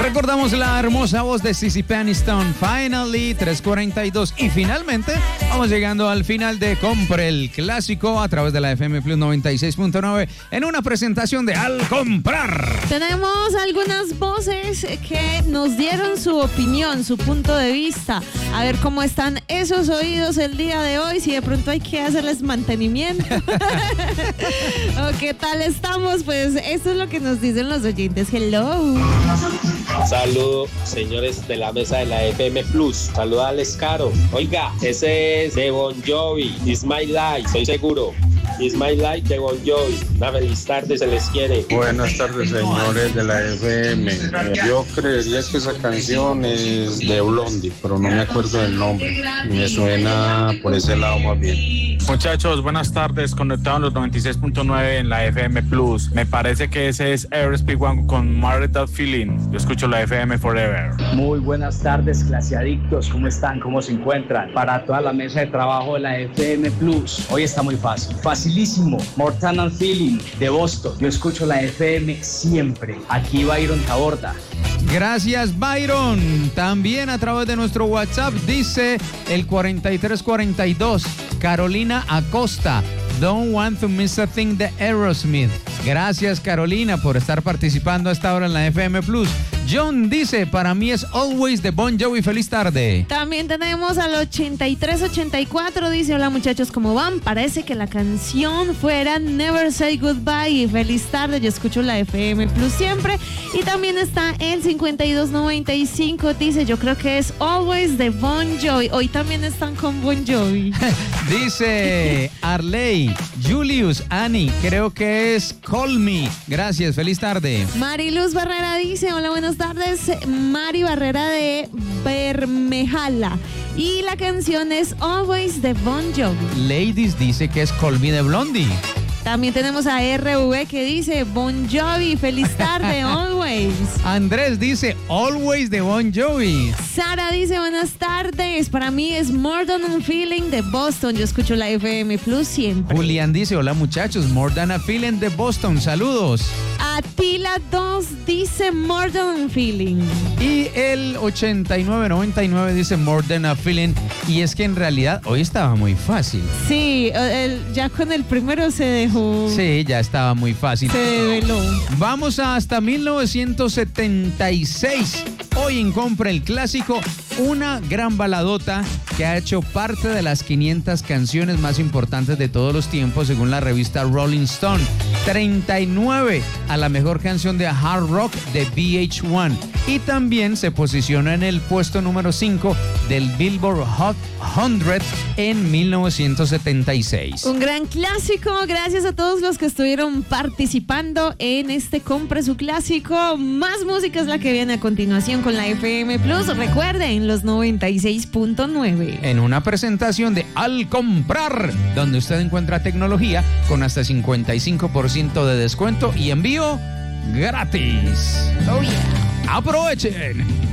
Recordamos la hermosa voz de Sissy Peniston, Finally, 3:42. Y finalmente vamos llegando al final de Compre el Clásico a través de la FM Plus 96.9 en una presentación de Al Comprar. Tenemos algunas voces que nos dieron su opinión, su punto de vista. A ver cómo están esos oídos el día de hoy, si de pronto hay que hacerles mantenimiento. ¿O qué tal estamos? Pues esto es lo que nos dicen los oyentes. Hello. Saludos, señores de la mesa de la FM Plus. Saluda al Escaro. Oiga, ese es de Bon Jovi. It's My Life, estoy seguro. It's My Life de Bon Jovi. Una feliz tarde, se les quiere. Buenas tardes, señores de la FM. Yo creería que esa canción es de Blondie, pero no me acuerdo del nombre. Me suena por ese lado más bien. Muchachos, buenas tardes, conectados en los 96.9 en la FM Plus. Me parece que ese es Airspeed One con Married That Feeling. Yo escucho la FM Forever. Muy buenas tardes, clase adictos. ¿Cómo están? ¿Cómo se encuentran? Para toda la mesa de trabajo de la FM Plus, hoy está muy fácil. Facilísimo. More Than Feeling de Boston. Yo escucho la FM siempre. Aquí Byron Taborda. Gracias, Byron. También a través de nuestro WhatsApp dice el 4342, Carolina Acosta, Don't Want to Miss a Thing de Aerosmith. Gracias, Carolina, por estar participando a esta hora en la FM Plus. John dice, para mí es Always de Bon Jovi. Feliz tarde. También tenemos al 8384, dice, hola muchachos, ¿cómo van? Parece que la canción fuera Never Say Goodbye y feliz tarde, yo escucho la FM Plus siempre. Y también está el 5295, dice, yo creo que es Always de Bon Jovi. Hoy también están con Bon Jovi. Dice Arley, Julius, Annie, creo que es Call Me. Gracias, feliz tarde. Mariluz Barrera dice, hola, buenas tardes, Mari Barrera de Bermejala. Y la canción es Always de Bon Jovi. Ladies dice que es Call Me de Blondie. También tenemos a RV que dice Bon Jovi, feliz tarde, Always. Andrés dice Always de Bon Jovi. Sara dice buenas tardes, para mí es More Than a Feeling de Boston, yo escucho la FM Plus siempre. Julián dice hola muchachos, More Than a Feeling de Boston, saludos. Atila 2 dice More Than a Feeling. Y el 8999 dice More Than a Feeling. Y es que en realidad hoy estaba muy fácil. Sí, ya con el primero se dejó. Sí, ya estaba muy fácil. Se develó. Vamos hasta 1976. Hoy en Compra el Clásico, una gran baladota que ha hecho parte de las 500 canciones más importantes de todos los tiempos según la revista Rolling Stone. 39 a la mejor canción de hard rock de VH1. Y también se posiciona en el puesto número 5 del Billboard Hot 100 en 1976. Un gran clásico, gracias a todos los que estuvieron participando en este Compre su Clásico. Más música es la que viene a continuación con la FM Plus. Recuerden, los 96.9. En una presentación de Al Comprar, donde usted encuentra tecnología con hasta 55% de descuento y envío gratis. Oh yeah. ¡Aprovechen!